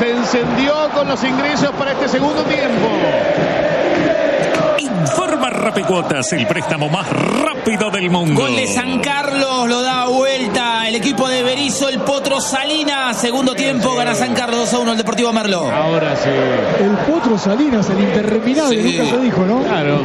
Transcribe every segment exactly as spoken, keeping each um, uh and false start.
se encendió con los ingresos para este segundo tiempo. Informa Rapicuotas, el préstamo más rápido del mundo. Gol de San Carlos, lo da vuelta el equipo de Berizzo, el Potro Salinas. Segundo tiempo, gana San Carlos dos a uno el Deportivo Merlo. Ahora sí. El Potro Salinas, el interminable, Sí. nunca se dijo, ¿no? Claro.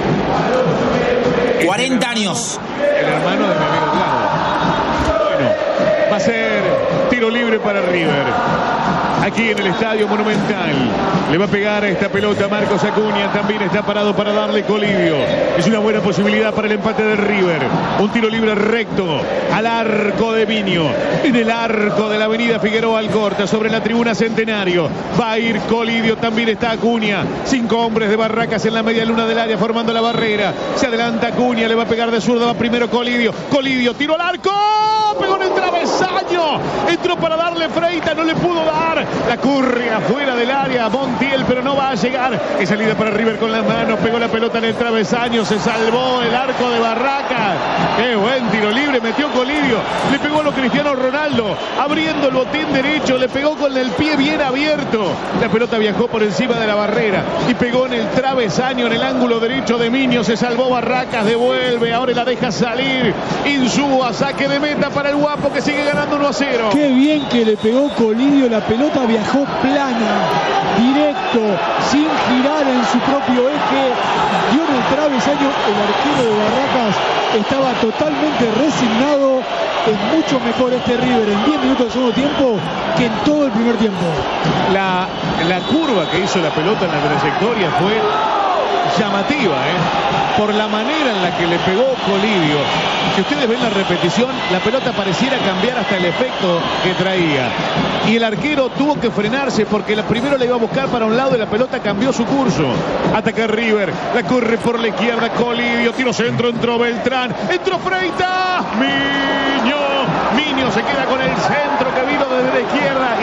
cuarenta años. El hermano de mi amigo Claudio. Bueno, va a ser tiro libre para River. Aquí en el Estadio Monumental. Le va a pegar a esta pelota Marcos Acuña. También está parado para darle Colidio. Es una buena posibilidad para el empate del River. Un tiro libre recto al arco de Miño. En el arco de la avenida Figueroa Alcorta. Sobre la tribuna Centenario. Va a ir Colidio. También está Acuña. Cinco hombres de Barracas en la media luna del área formando la barrera. Se adelanta Acuña. Le va a pegar de zurda. Va primero Colidio. Colidio. Tiro al arco. Pegó en el travesaño. Entró para darle Freita. No le pudo dar. La curre afuera del área, Montiel, pero no va a llegar. Es salida para River con las manos, pegó la pelota en el travesaño, se salvó el arco de Barracas. Qué buen tiro libre, metió Colidio, le pegó a lo Cristiano Ronaldo, abriendo el botín derecho, le pegó con el pie bien abierto. La pelota viajó por encima de la barrera y pegó en el travesaño, en el ángulo derecho de Miño. Se salvó Barracas, devuelve, ahora la deja salir. Insúa, saque de meta para el Guapo que sigue ganando uno a cero. Qué bien que le pegó Colidio, la pelota viajó plana, directo, sin girar en su propio eje, dio en el travesaño. El arquero de Barracas estaba totalmente resignado. Es mucho mejor este River en diez minutos del segundo tiempo que en todo el primer tiempo. La, la curva que hizo la pelota en la trayectoria fue llamativa, ¿eh? Por la manera en la que le pegó Colidio. Si ustedes ven la repetición, la pelota pareciera cambiar hasta el efecto que traía. Y el arquero tuvo que frenarse porque la primero la iba a buscar para un lado y la pelota cambió su curso. Ataca River, la corre por la izquierda Colidio, tiro centro, entró Beltrán, entró Freita, Miño, Miño se queda con el centro que vino desde la izquierda.